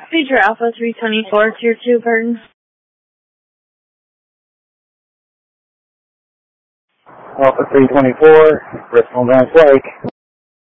Feature Alpha 324, Tier 2, pardon. Alpha 324, Bristol North Lake.